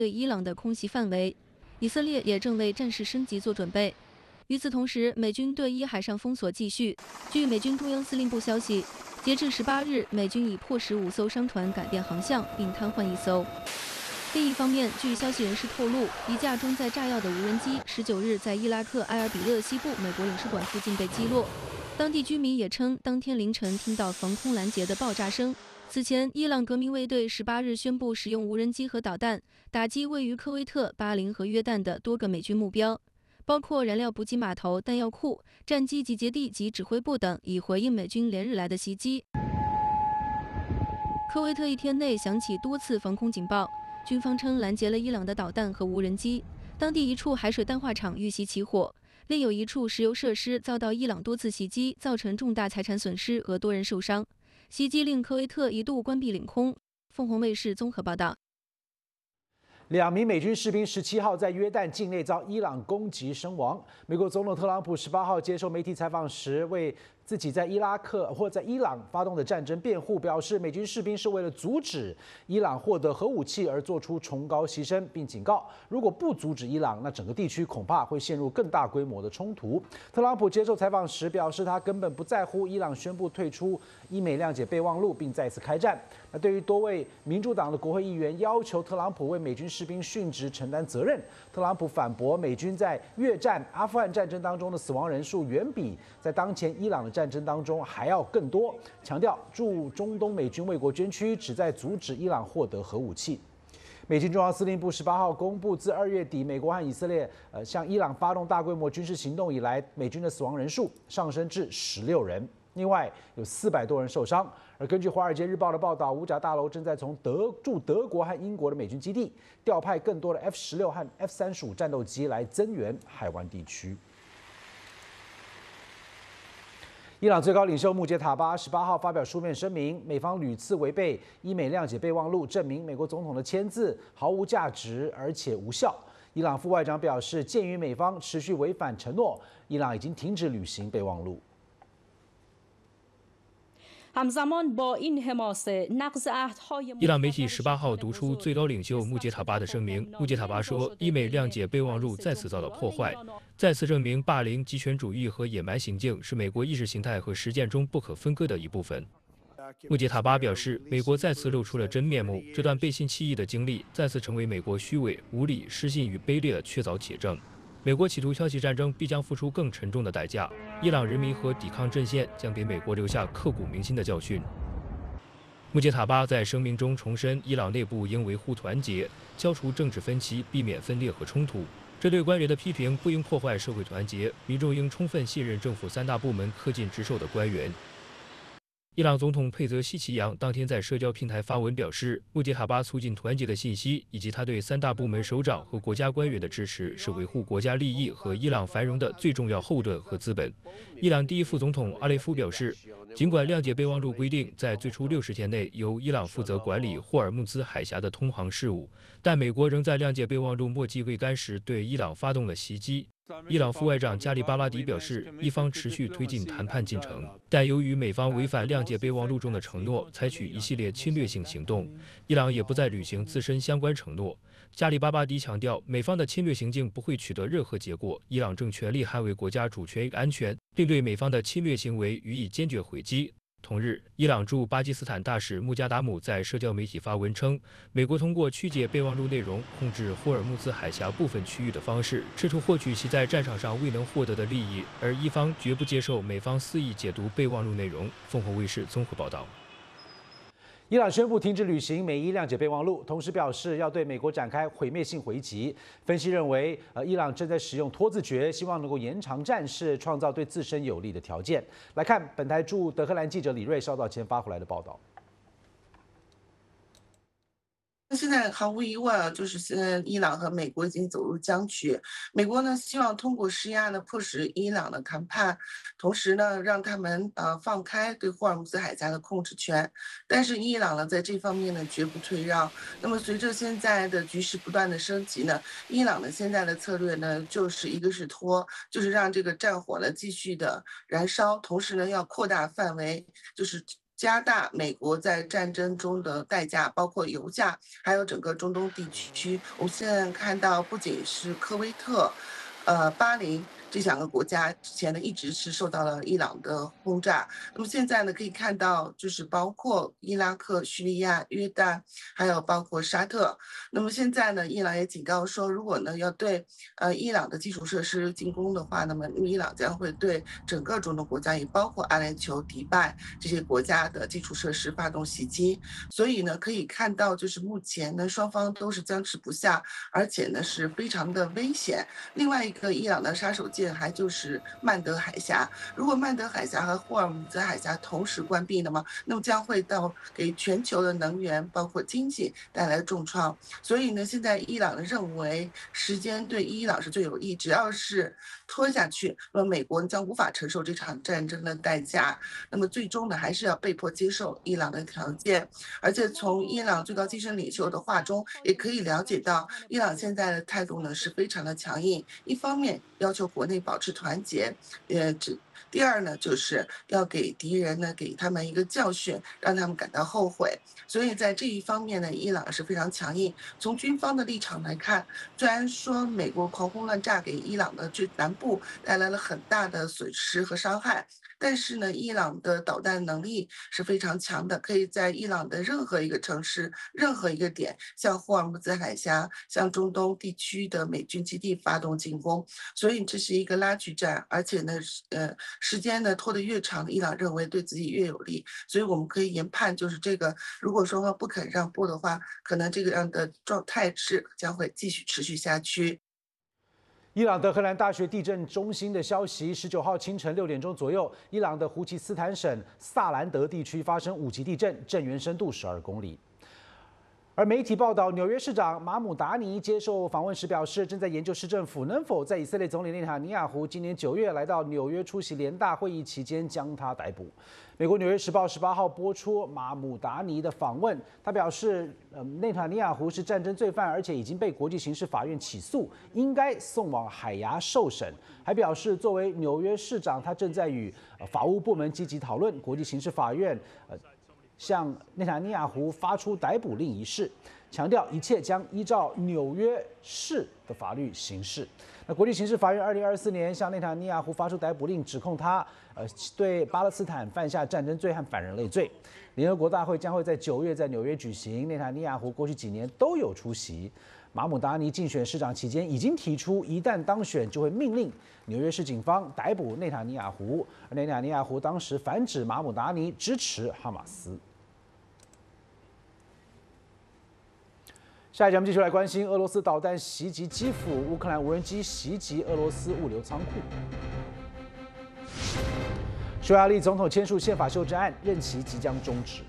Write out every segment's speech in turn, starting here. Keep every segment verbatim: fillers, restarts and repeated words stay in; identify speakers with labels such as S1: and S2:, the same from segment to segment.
S1: 对伊朗的空袭范围。以色列也正为战事升级做准备。与此同时，美军对伊海上封锁继续。据美军中央司令部消息，截至十八日，美军已迫使五艘商船改变航向，并瘫痪一艘。另一方面，据消息人士透露，一架装载炸药的无人机十九日在伊拉克埃尔比勒西部美国领事馆附近被击落。当地居民也称，当天凌晨听到防空拦截的爆炸声。此前，伊朗革命卫队十八日宣布使用无人机和导弹打击位于科威特、巴林和约旦的多个美军目标，包括燃料补给码头、弹药库、战机集结地及指挥部等，以回应美军连日来的袭击。科威特一天内响起多次防空警报，军方称拦截了伊朗的导弹和无人机。当地一处海水淡化厂遇袭起火，另有一处石油设施遭到伊朗多次袭击，造成重大财产损失和多人受伤。袭击令科威特一度关闭领空。凤凰卫视综合报道。
S2: 两名美军士兵十七号在约旦境内遭伊朗攻击身亡。美国总统特朗普十八号接受媒体采访时，为自己在伊拉克或在伊朗发动的战争辩护，表示美军士兵是为了阻止伊朗获得核武器而做出崇高牺牲，并警告，如果不阻止伊朗，那整个地区恐怕会陷入更大规模的冲突。特朗普接受采访时表示，他根本不在乎伊朗宣布退出伊美谅解备忘录，并再次开战。那对于多位民主党的国会议员要求特朗普为美军士兵殉职承担责任，特朗普反驳，美军在越战、阿富汗战争当中的死亡人数远比在当前伊朗的战争当中还要更多，强调驻中东美军为国捐躯，旨在阻止伊朗获得核武器。美军中央司令部十八号公布，自二月底美国和以色列呃向伊朗发动大规模军事行动以来，美军的死亡人数上升至十六人，另外有四百多人受伤。而根据《华尔街日报》的报道，五角大楼正在从德驻德国和英国的美军基地调派更多的 F 十六和 F 三十五战斗机来增援海湾地区。伊朗最高领袖穆杰塔巴十八号发表书面声明，美方屡次违背伊美谅解备忘录，证明美国总统的签字毫无价值而且无效。伊朗副外长表示，鉴于美方持续违反承诺，伊朗已经停止履行备忘录。
S3: 伊朗媒体十八号读出最高领袖穆杰塔巴的声明。穆杰塔巴说，伊美谅解备忘录再次遭到破坏，再次证明霸凌、极权主义和野蛮行径是美国意识形态和实践中不可分割的一部分。穆杰塔巴表示，美国再次露出了真面目，这段背信弃义的经历再次成为美国虚伪、无理、失信与卑劣的确凿铁证。美国企图挑起战争，必将付出更沉重的代价。伊朗人民和抵抗阵线将给美国留下刻骨铭心的教训。穆杰塔巴在声明中重申，伊朗内部应维护团结，消除政治分歧，避免分裂和冲突。这对官员的批评不应破坏社会团结，民众应充分信任政府三大部门恪尽职守的官员。伊朗总统佩泽西奇扬当天在社交平台发文表示，穆杰塔巴促进团结的信息以及他对三大部门首长和国家官员的支持，是维护国家利益和伊朗繁荣的最重要后盾和资本。伊朗第一副总统阿雷夫表示，尽管谅解备忘录规定在最初六十天内由伊朗负责管理霍尔木兹海峡的通航事务，但美国仍在谅解备忘录末期未干时对伊朗发动了袭击。伊朗副外长加里巴拉迪表示，伊方持续推进谈判进程，但由于美方违反谅解备忘录中的承诺，采取一系列侵略性行动，伊朗也不再履行自身相关承诺。加里巴巴迪强调，美方的侵略行径不会取得任何结果，伊朗正全力捍卫国家主权与安全，并对美方的侵略行为予以坚决回击。同日，伊朗驻巴基斯坦大使穆加达姆在社交媒体发文称，美国通过曲解备忘录内容，控制霍尔木兹海峡部分区域的方式，试图获取其在战场上未能获得的利益，而伊方绝不接受美方肆意解读备忘录内容。凤凰卫视综合报道。
S2: 伊朗宣布停止履行美伊谅解备忘录，同时表示要对美国展开毁灭性回击。分析认为，呃，伊朗正在使用拖字诀，希望能够延长战事，创造对自身有利的条件。来看本台驻德黑兰记者李瑞稍早前发回来的报道。
S4: 现在毫无疑问啊，就是现在伊朗和美国已经走入僵局。美国呢希望通过施压呢，迫使伊朗的谈判，同时呢让他们呃放开对霍尔木兹海峡的控制权。但是伊朗呢在这方面呢绝不退让。那么随着现在的局势不断的升级呢，伊朗的现在的策略呢就是一个是拖，就是让这个战火呢继续的燃烧，同时呢要扩大范围，就是加大美国在战争中的代价，包括油价，还有整个中东地区。我们现在看到，不仅是科威特、呃巴林这两个国家之前呢一直是受到了伊朗的轰炸，那么现在呢可以看到，就是包括伊拉克、叙利亚、约旦，还有包括沙特。那么现在呢，伊朗也警告说，如果呢要对呃伊朗的基础设施进攻的话，那么伊朗将会对整个中东国家，也包括阿联酋、迪拜这些国家的基础设施发动袭击。所以呢，可以看到，就是目前呢双方都是僵持不下，而且呢是非常的危险。另外一个伊朗的杀手锏还就是曼德海峡，如果曼德海峡和霍尔木兹海峡同时关闭的话，那么将会到给全球的能源包括经济带来重创。所以呢，现在伊朗认为时间对伊朗是最有益，只要是拖下去，那么美国将无法承受这场战争的代价，那么最终呢还是要被迫接受伊朗的条件。而且从伊朗最高精神领袖的话中也可以了解到，伊朗现在的态度呢是非常的强硬，一方面要求国内保持团结，呃，只第二呢，就是要给敌人呢给他们一个教训，让他们感到后悔。所以在这一方面呢，伊朗是非常强硬。从军方的立场来看，虽然说美国狂轰乱炸给伊朗的最南部带来了很大的损失和伤害，但是呢，伊朗的导弹能力是非常强的，可以在伊朗的任何一个城市、任何一个点，向霍尔木兹海峡、向中东地区的美军基地发动进攻。所以这是一个拉锯战，而且呢，呃，时间呢拖得越长，伊朗认为对自己越有利。所以我们可以研判，就是这个，如果双方不肯让步的话，可能这个样的状态是将会继续持续下去。
S2: 伊朗德黑兰大学地震中心的消息，十九号清晨六点钟左右，伊朗的胡奇斯坦省萨兰德地区发生五级地震，震源深度十二公里。而媒体报道，纽约市长马姆达尼接受访问时表示，正在研究市政府能否在以色列总理内塔尼亚胡今年九月来到纽约出席联大会议期间将他逮捕。美国《纽约时报》十八号播出马姆达尼的访问，他表示，呃，内塔尼亚胡是战争罪犯，而且已经被国际刑事法院起诉，应该送往海牙受审。还表示，作为纽约市长，他正在与呃法务部门积极讨论国际刑事法院呃。向内塔尼亚胡发出逮捕令一事，强调一切将依照纽约市的法律行事。那国际刑事法院二零二四年向内塔尼亚胡发出逮捕令，指控他呃对巴勒斯坦犯下战争罪和反人类罪。联合国大会将会在九月在纽约举行，内塔尼亚胡过去几年都有出席。马姆达尼竞选市长期间已经提出，一旦当选就会命令纽约市警方逮捕内塔尼亚胡。而内塔尼亚胡当时反指马姆达尼支持哈马斯。下一节我们继续来关心俄罗斯导弹袭击基辅，乌克兰无人机袭击俄罗斯物流仓库。匈牙利总统签署宪法修正案，任期即将终止。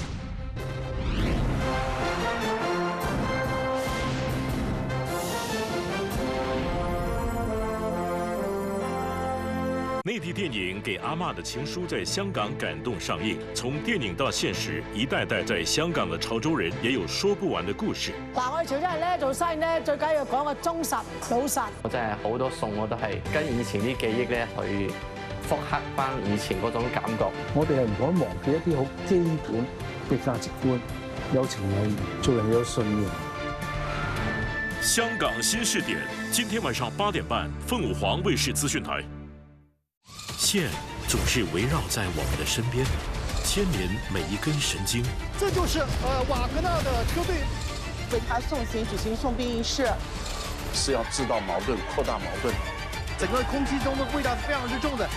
S5: 内地电影《给阿嬷的情书》在香港感动上映，從電影到現實，一代代在香港嘅潮州人也有說不完嘅故事。
S6: 嗱，我哋潮州人咧做生意咧，最緊要講個忠實老實。
S7: 我真係好多餸我都係跟以前啲記憶咧去復刻翻以前嗰種感覺。
S8: 我哋係唔可以忘記一啲好基本嘅價值觀，有情有義，做人有信念。
S5: 香港新視點，今天晚上八點半，鳳舞凰衛視資訊台。線總是圍繞在我們的身邊，牽連每一根神經。
S9: 這就是呃瓦格納的車隊
S10: 為他送行舉行送殯儀式，
S11: 是要製造矛盾、擴大矛盾。
S9: 整個空氣中的味道是非常之重的。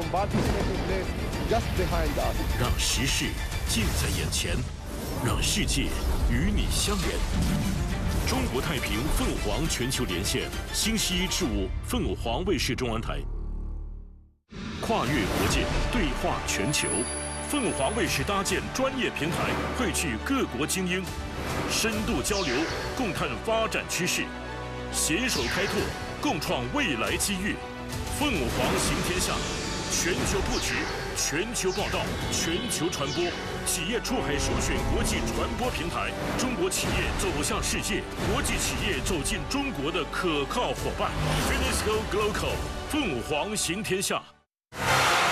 S5: 讓時事近在眼前，讓世界與你相連。中國太平鳳舞凰全球連線，星期一至五，鳳舞凰衛視中文台。跨越國界，對話全球，鳳舞凰衛視搭建專業平台，匯聚各國精英，深度交流，共探發展趨勢，攜手開拓，共創未來機遇。鳳舞凰行天下，全球布局，全球報道，全球傳播，企業出海首選國際傳播平台，中國企業走向世界，國際企業走進中國的可靠夥伴。Finisco Global，鳳舞凰行天下。